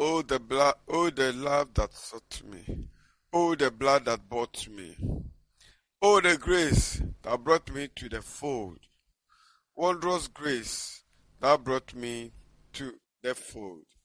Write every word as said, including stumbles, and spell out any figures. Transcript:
Oh, the blood, oh, the love that sought me. Oh, the blood that bought me. Oh, the grace that brought me to the fold. Wondrous grace that brought me to the fold.